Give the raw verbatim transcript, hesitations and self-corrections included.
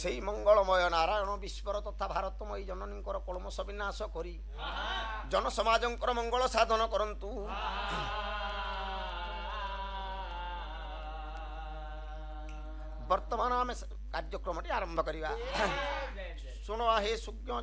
ସେଇ ମଙ୍ଗଳମୟ ନାରାୟଣ ବିଶ୍ୱର ତଥା ଭାରତମୟୀ ଜନନୀଙ୍କର କଳମସ ବିନାଶ କରି ଜନସମାଜଙ୍କର ମଙ୍ଗଳ ସାଧନ କରନ୍ତୁ। ବର୍ତ୍ତମାନ ଆମେ କାର୍ଯ୍ୟକ୍ରମଟି ଆରମ୍ଭ କରିବା। ଶୁଣ ହେ ସୁଜ୍ଞ